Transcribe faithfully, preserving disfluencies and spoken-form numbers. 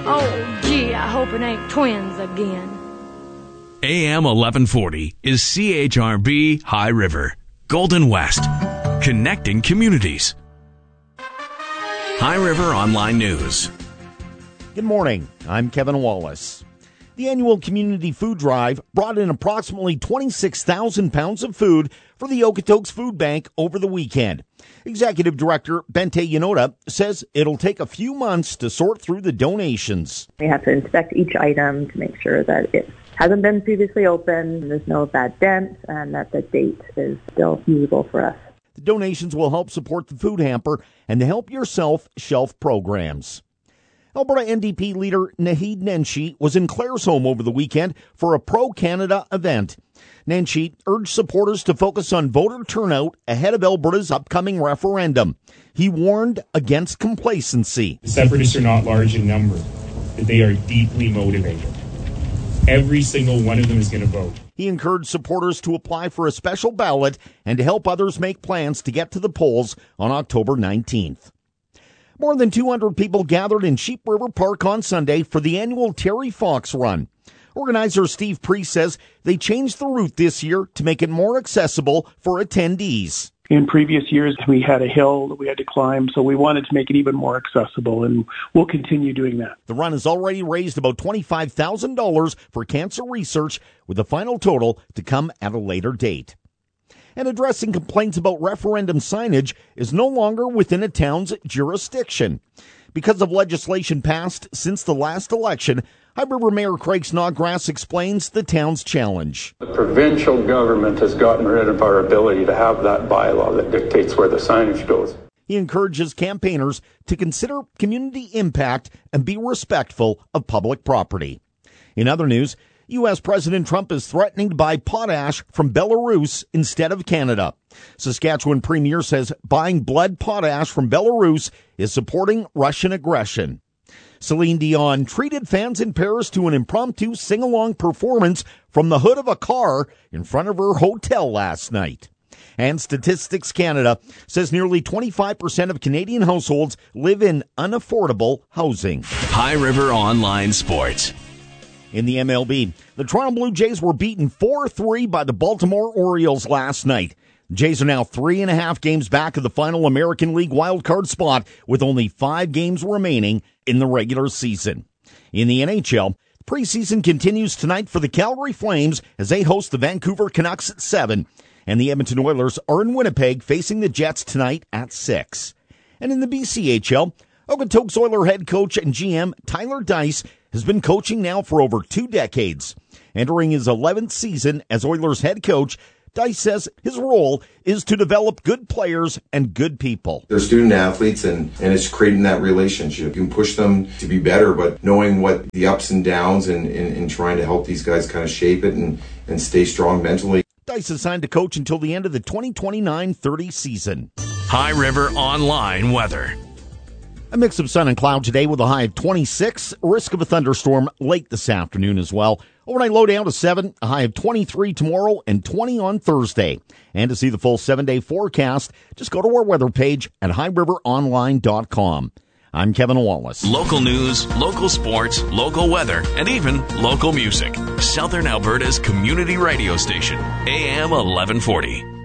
Oh, gee, I hope it ain't twins again. A M eleven forty is C H R B High River, Golden West, connecting communities. High River Online News. Good morning. I'm Kevin Wallace. The annual Community Food Drive brought in approximately twenty-six thousand pounds of food for the Okotoks Food Bank over the weekend. Executive Director Bente Yanoda says it'll take a few months to sort through the donations. We have to inspect each item to make sure that it hasn't been previously opened, there's no bad dents, and that the date is still usable for us. The donations will help support the food hamper and the Help Yourself shelf programs. Alberta N D P leader Naheed Nenshi was in Claresholm over the weekend for a pro-Canada event. Nenshi urged supporters to focus on voter turnout ahead of Alberta's upcoming referendum. He warned against complacency. The Separatists are not large in number, but they are deeply motivated. Every single one of them is going to vote. He encouraged supporters to apply for a special ballot and to help others make plans to get to the polls on October nineteenth. More than two hundred people gathered in Sheep River Park on Sunday for the annual Terry Fox Run. Organizer Steve Priest says they changed the route this year to make it more accessible for attendees. In previous years, we had a hill that we had to climb, so we wanted to make it even more accessible, and we'll continue doing that. The run has already raised about twenty-five thousand dollars for cancer research, with the final total to come at a later date. And addressing complaints about referendum signage is no longer within a town's jurisdiction. Because of legislation passed since the last election, High River Mayor Craig Snodgrass explains the town's challenge. The provincial government has gotten rid of our ability to have that bylaw that dictates where the signage goes. He encourages campaigners to consider community impact and be respectful of public property. In other news, U S President Trump is threatening to buy potash from Belarus instead of Canada. Saskatchewan Premier says buying blood potash from Belarus is supporting Russian aggression. Celine Dion treated fans in Paris to an impromptu sing-along performance from the hood of a car in front of her hotel last night. And Statistics Canada says nearly twenty-five percent of Canadian households live in unaffordable housing. High River Online Sports. In the M L B, the Toronto Blue Jays were beaten four three by the Baltimore Orioles last night. The Jays are now three and a half games back of the final American League wildcard spot with only five games remaining in the regular season. In the N H L, preseason continues tonight for the Calgary Flames as they host the Vancouver Canucks at seven, and the Edmonton Oilers are in Winnipeg facing the Jets tonight at six. And in the B C H L, Okotoks Oiler head coach and G M Tyler Dice has been coaching now for over two decades. Entering his eleventh season as Oilers head coach, Dice says his role is to develop good players and good people. They're student athletes, and, and it's creating that relationship. You can push them to be better, but knowing what the ups and downs and, and, and trying to help these guys kind of shape it and, and stay strong mentally. Dice is signed to coach until the end of the twenty twenty-nine thirty season. High River Online Weather. A mix of sun and cloud today with a high of twenty-six, risk of a thunderstorm late this afternoon as well. Overnight low down to seven, a high of twenty-three tomorrow and twenty on Thursday. And to see the full seven-day forecast, just go to our weather page at high river online dot com. I'm Kevin Wallace. Local news, local sports, local weather, and even local music. Southern Alberta's community radio station, A M eleven forty.